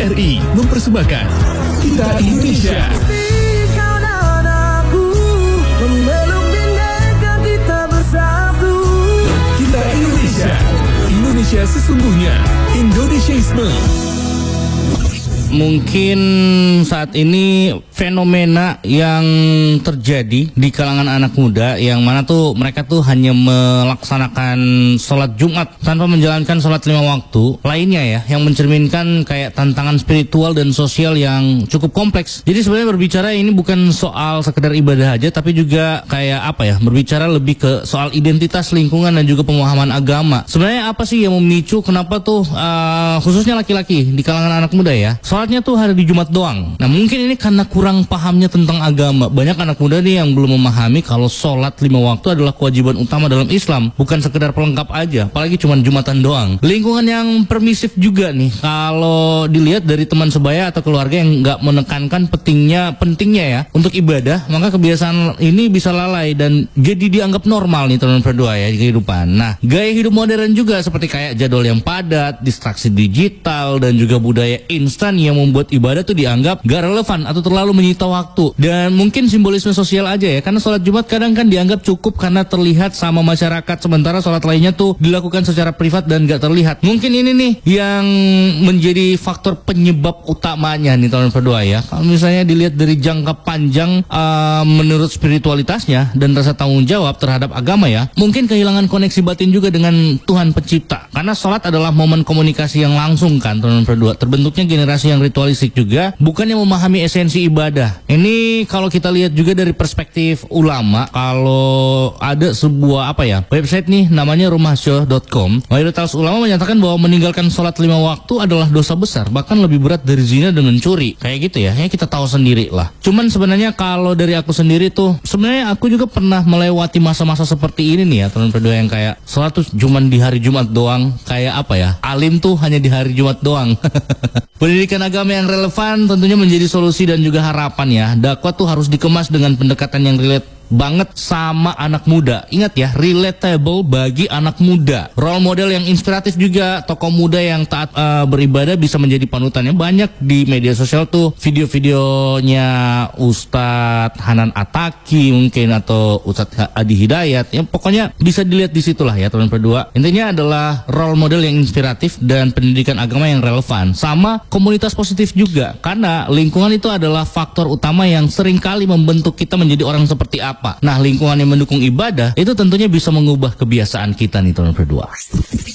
RRI mempersembahkan Kita Indonesia. Kita Indonesia. Indonesia sesungguhnya. Indonesiaisme. Mungkin saat ini fenomena yang terjadi di kalangan anak muda yang mana tuh mereka tuh hanya melaksanakan sholat Jumat tanpa menjalankan sholat 5 waktu lainnya ya, yang mencerminkan kayak tantangan spiritual dan sosial yang cukup kompleks. Jadi sebenarnya berbicara ini bukan soal sekedar ibadah aja, tapi juga kayak apa ya, berbicara lebih ke soal identitas, lingkungan, dan juga pemahaman agama. Sebenarnya apa sih yang memicu kenapa tuh khususnya laki-laki di kalangan anak muda ya, sholatnya tuh hari di Jumat doang. Nah mungkin ini karena kurang pahamnya tentang agama. Banyak anak muda nih yang belum memahami kalau sholat 5 waktu adalah kewajiban utama dalam Islam, bukan sekedar pelengkap aja, apalagi cuma Jumatan doang. Lingkungan yang permisif juga nih kalau dilihat dari teman sebaya atau keluarga yang nggak menekankan pentingnya ya untuk ibadah, maka kebiasaan ini bisa lalai dan jadi dianggap normal nih teman berdua ya di kehidupan. Nah gaya hidup modern juga seperti kayak jadwal yang padat, distraksi digital, dan juga budaya instan yang membuat ibadah tuh dianggap gak relevan atau terlalu menyita waktu. Dan mungkin simbolisme sosial aja ya, karena sholat Jumat kadang kan dianggap cukup karena terlihat sama masyarakat, sementara sholat lainnya tuh dilakukan secara privat dan gak terlihat. Mungkin ini nih yang menjadi faktor penyebab utamanya nih teman berdua ya. Kalau misalnya dilihat dari jangka panjang menurut spiritualitasnya dan rasa tanggung jawab terhadap agama ya, mungkin kehilangan koneksi batin juga dengan Tuhan Pencipta. Karena sholat adalah momen komunikasi yang langsung kan teman berdua. Terbentuknya generasi yang ritualistik juga, bukannya memahami esensi ibadah. Ini kalau kita lihat juga dari perspektif ulama, kalau ada sebuah website nih namanya rumahsyah.com, mayoritas ulama menyatakan bahwa meninggalkan sholat 5 waktu adalah dosa besar, bahkan lebih berat dari zina dengan curi. Kayak gitu ya kita tahu sendiri lah. Cuman sebenarnya kalau dari aku sendiri tuh, sebenarnya aku juga pernah melewati masa-masa seperti ini nih ya teman berdua, yang kayak sholat tuh cuman di hari Jumat doang, kayak alim tuh hanya di hari Jumat doang. Pendidikan agama yang relevan tentunya menjadi solusi dan juga harapan ya. Dakwah tuh harus dikemas dengan pendekatan yang relate banget sama anak muda. Ingat ya, relatable bagi anak muda. Role model yang inspiratif juga. Tokoh muda yang taat beribadah bisa menjadi panutannya. Banyak di media sosial tuh video-videonya Ustadz Hanan Ataki mungkin, atau Ustadz Adi Hidayat. Ya pokoknya bisa dilihat di situlah ya teman berdua. Intinya adalah role model yang inspiratif dan pendidikan agama yang relevan, sama komunitas positif juga. Karena lingkungan itu adalah faktor utama yang seringkali membentuk kita menjadi orang seperti apa. Nah lingkungan yang mendukung ibadah itu tentunya bisa mengubah kebiasaan kita nih teman berdua.